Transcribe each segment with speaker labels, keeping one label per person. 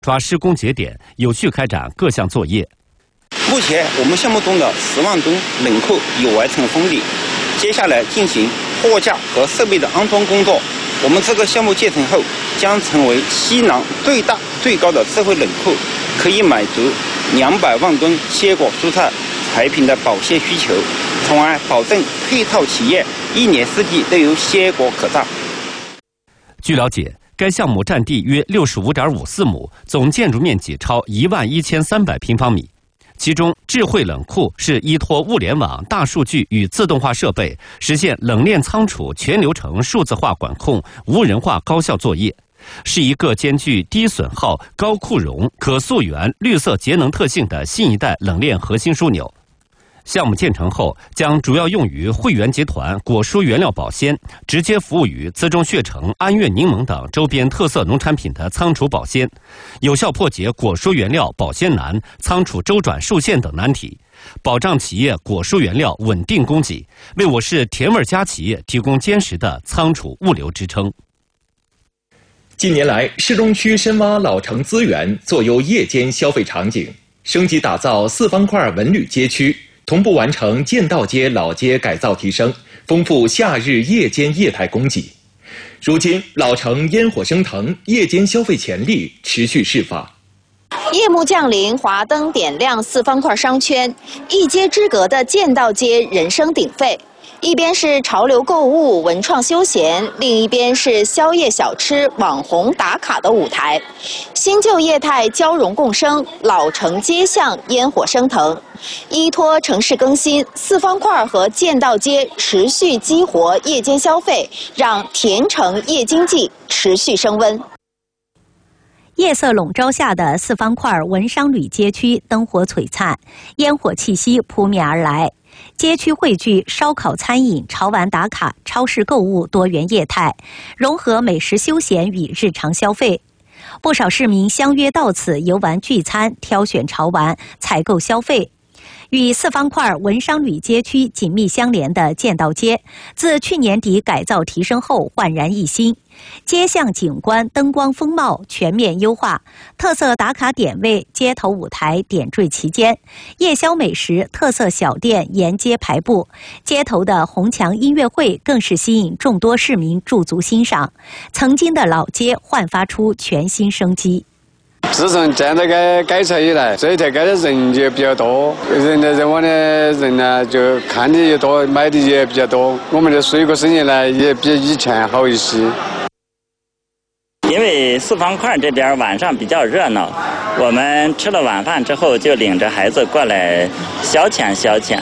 Speaker 1: 抓施工节点，有序开展各项作业。
Speaker 2: 目前我们项目中的10万吨冷库已完成封闭，接下来进行货架和设备的安装工作。我们这个项目建成后，将成为西南最大最高的智慧冷库，可以满足200万吨鲜果蔬菜产品的保鲜需求，从而保证配套企业1年4季都有鲜果可榨。
Speaker 1: 据了解，该项目占地约65.54亩，总建筑面积超11300平方米。其中，智慧冷库是依托物联网、大数据与自动化设备，实现冷链仓储全流程数字化管控、无人化高效作业，是一个兼具低损耗、高库容、可溯源、绿色节能特性的新一代冷链核心枢纽。项目建成后，将主要用于汇源集团果蔬原料保鲜，直接服务于资中血橙、安岳柠檬等周边特色农产品的仓储保鲜，有效破解果蔬原料保鲜难、仓储周转受限等难题，保障企业果蔬原料稳定供给，为我市甜味家企业提供坚实的仓储物流支撑。
Speaker 3: 近年来，市中区深挖老城资源，做优夜间消费场景，升级打造4方块文旅街区，同步完成剑道街老街改造提升，丰富夏日夜间业态供给。如今，老城烟火升腾，夜间消费潜力持续释放。
Speaker 4: 夜幕降临，华灯点亮4方块商圈，一街之隔的剑道街人声鼎沸。一边是潮流购物、文创休闲，另一边是宵夜小吃、网红打卡的舞台。新旧业态交融共生，老城街巷烟火升腾。依托城市更新，4方块和剑道街持续激活夜间消费，让甜城夜经济持续升温。
Speaker 5: 夜色笼罩下的4方块文商旅街区灯火璀璨，烟火气息扑面而来。街区汇聚烧烤、餐饮、潮玩打卡、超市购物多元业态，融合美食休闲与日常消费。不少市民相约到此游玩聚餐，挑选潮玩，采购消费。与4方块文商旅街区紧密相连的剑道街，自去年底改造提升后焕然一新，街巷景观、灯光风貌全面优化，特色打卡点位、街头舞台点缀其间，夜宵美食、特色小店沿街排布，街头的红墙音乐会更是吸引众多市民驻足欣赏，曾经的老街焕发出全新生机。
Speaker 6: 自从建这个改造以来，这一条街的人也比较多，人来人往的人呢，就看的也多，买的也比较多。我们的水果生意呢，也比以前好一些。
Speaker 7: 因为4方块这边晚上比较热闹，我们吃了晚饭之后就领着孩子过来消遣消遣。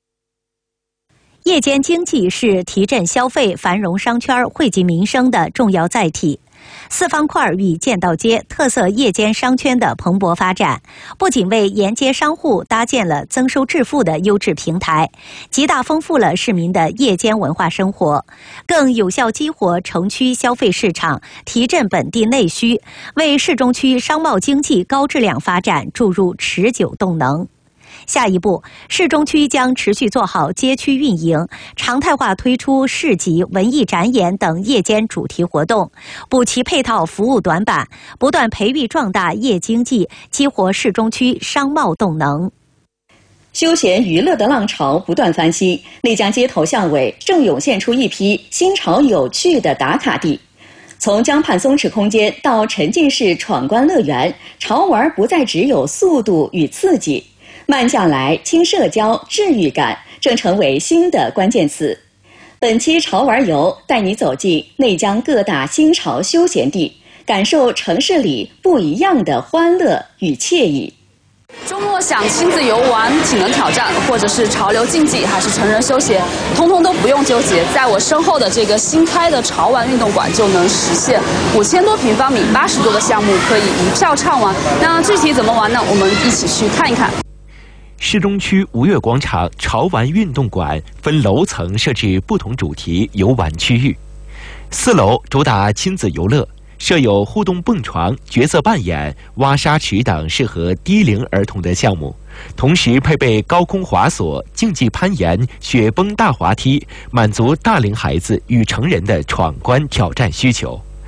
Speaker 5: 夜间经济是提振消费、繁荣商圈、惠及民生的重要载体。4方块与剑道街特色夜间商圈的蓬勃发展，不仅为沿街商户搭建了增收致富的优质平台，极大丰富了市民的夜间文化生活，更有效激活城区消费市场，提振本地内需，为市中区商贸经济高质量发展注入持久动能。下一步，市中区将持续做好街区运营，常态化推出市集、文艺展演等夜间主题活动，补齐配套服务短板，不断培育壮大夜经济，激活市中区商贸动能。
Speaker 8: 休闲娱乐的浪潮不断翻新，内江街头巷尾正涌现出一批新潮有趣的打卡地。从江畔松弛空间到沉浸式闯关乐园，潮玩不再只有速度与刺激。慢下来、轻社交、治愈感正成为新的关键词。本期潮玩游带你走进内江各大新潮休闲地，感受城市里不一样的欢乐与惬意。
Speaker 9: 周末想亲子游玩、体能挑战，或者是潮流竞技，还是成人休闲，通通都不用纠结，在我身后的这个新开的潮玩运动馆就能实现5000多平方米、80多个项目，可以一票畅玩。那具体怎么玩呢？我们一起去看一看。
Speaker 10: 市中区吴越广场潮玩运动馆分楼层设置不同主题游玩区域，4楼主打亲子游乐，设有互动蹦床、角色扮演、挖沙池等适合低龄儿童的项目，同时配备高空滑索、竞技攀岩、雪崩大滑梯，满足大龄孩子与成人的闯关挑战需求。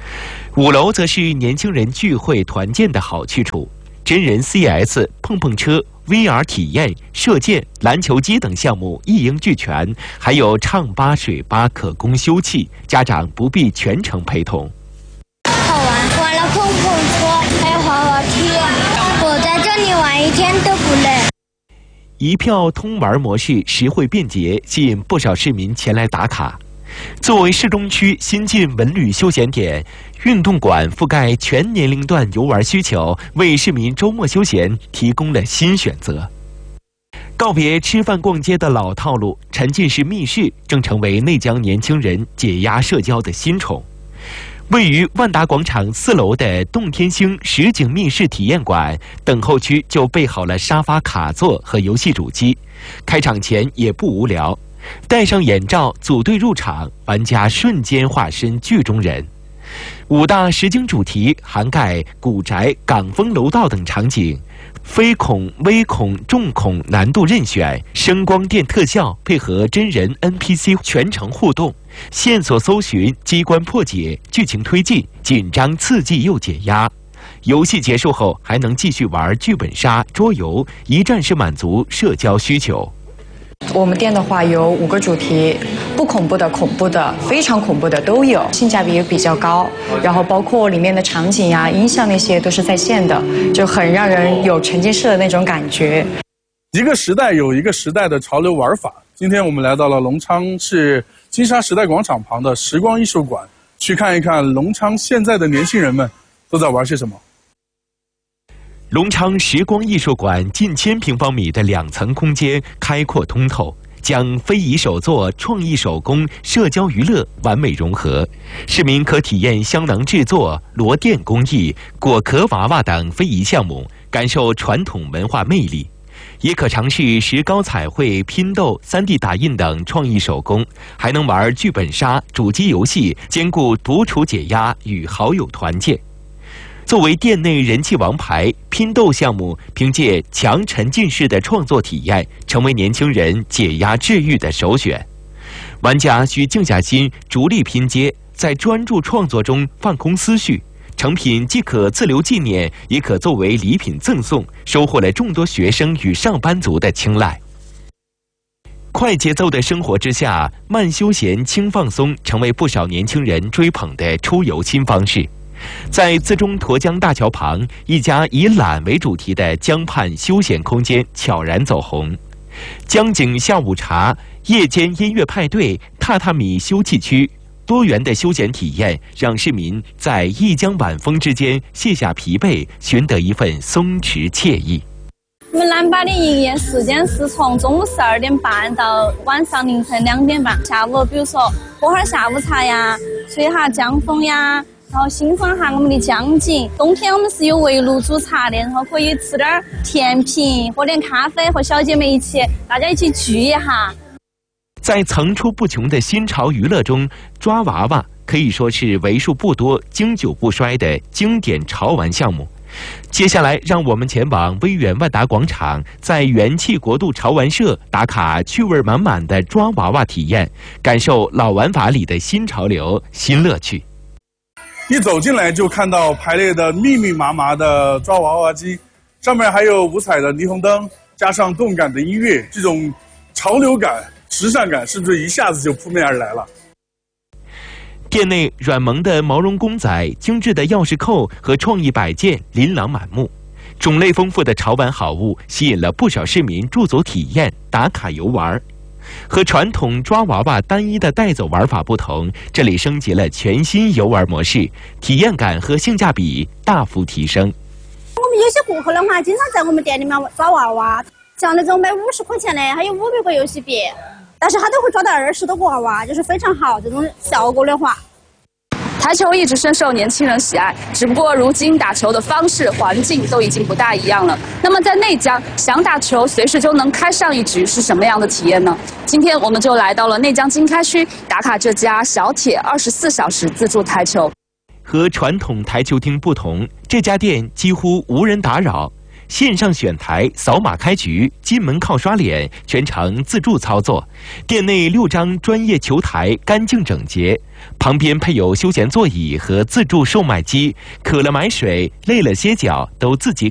Speaker 10: 5楼则是年轻人聚会团建的好去处，真人 CS、碰碰车、VR 体验、射箭、篮球机等项目一应俱全，还有唱吧、水吧可供休憩，家长不必全程陪同。
Speaker 11: 好玩，玩了碰碰车，还有滑滑梯，我在这里玩一天都不累。
Speaker 10: 一票通玩模式实惠便捷，吸引不少市民前来打卡。作为市中区新晋文旅休闲点，运动馆覆盖全年龄段游玩需求，为市民周末休闲提供了新选择。告别吃饭逛街的老套路，沉浸式密室正成为内江年轻人解压社交的新宠。位于万达广场4楼的洞天星实景密室体验馆，等候区就备好了沙发、卡座和游戏主机。开场前也不无聊，戴上眼罩组队入场，玩家瞬间化身剧中人。5大实景主题涵盖古宅、港风楼道等场景，非恐、微恐、重恐难度任选，声光电特效配合真人 NPC 全程互动，线索搜寻、机关破解、剧情推进，紧张刺激又解压。游戏结束后还能继续玩剧本杀、桌游，一站式满足社交需求。
Speaker 12: 我们店的话有5个主题，不恐怖的、恐怖的、非常恐怖的都有，性价比也比较高。然后包括里面的场景呀、音效那些都是在线的，就很让人有沉浸式的那种感觉。
Speaker 13: 一个时代有一个时代的潮流玩法。今天我们来到了隆昌市金沙时代广场旁的时光艺术馆，去看一看隆昌现在的年轻人们都在玩些什么。
Speaker 10: 隆昌时光艺术馆近1000平方米的2层空间开阔通透，将非遗手作、创意手工、社交娱乐完美融合。市民可体验香囊制作、螺钿工艺、果壳娃娃等非遗项目，感受传统文化魅力；也可尝试石膏彩绘、拼豆、3D 打印等创意手工，还能玩剧本杀、主机游戏，兼顾独处解压与好友团建。作为店内人气王牌，拼豆项目凭借强沉浸式的创作体验，成为年轻人解压治愈的首选。玩家需静下心，逐粒拼接，在专注创作中放空思绪，成品既可自留纪念，也可作为礼品赠送，收获了众多学生与上班族的青睐。快节奏的生活之下，慢休闲、轻放松成为不少年轻人追捧的出游新方式。在资中沱江大桥旁，一家以懒为主题的江畔休闲空间悄然走红。江景下午茶、夜间音乐派对、榻榻米休憩区，多元的休闲体验让市民在一江晚风之间卸下疲惫，寻得一份松弛惬意。
Speaker 14: 我们蓝吧的营业时间是从中午12点半到晚上凌晨2点半。下午比如说喝哈下午茶呀，吹哈江风呀，然后欣赏下我们的江景。冬天我们是有围炉煮茶的，然后可以吃点甜品，喝点咖啡，和小姐妹一起，大家一起聚一下。
Speaker 10: 在层出不穷的新潮娱乐中，抓娃娃可以说是为数不多、经久不衰的经典潮玩项目。接下来，让我们前往威远万达广场，在元气国度潮玩社打卡趣味满满的抓娃娃体验，感受老玩法里的新潮流、新乐趣。
Speaker 13: 一走进来就看到排列的密密麻麻的抓娃娃机，上面还有五彩的霓虹灯，加上动感的音乐，这种潮流感、时尚感是不是一下子就扑面而来了？
Speaker 10: 店内软萌的毛绒公仔、精致的钥匙扣和创意摆件琳琅满目，种类丰富的潮玩好物吸引了不少市民驻足体验、打卡游玩。和传统抓娃娃单一的带走玩法不同，这里升级了全新游玩模式，体验感和性价比大幅提升。
Speaker 14: 我们有些顾客的话，经常在我们店里面抓娃娃，像那种买50块钱的，还有500个游戏币，但是他都会抓到20多个娃娃，就是非常好。这种效果的话，
Speaker 9: 台球一直深受年轻人喜爱，只不过如今打球的方式、环境都已经不大一样了。那么在内江，想打球随时就能开上一局，是什么样的体验呢？今天我们就来到了内江经开区，打卡这家小铁24小时自助台球。
Speaker 10: 和传统台球厅不同，这家店几乎无人打扰。 线上选台，扫码开局，进门靠刷脸，全程自助操作。店内6张专业球台，干净整洁，旁边配有休闲座椅和自助售卖机，渴了买水，累了歇脚，都自己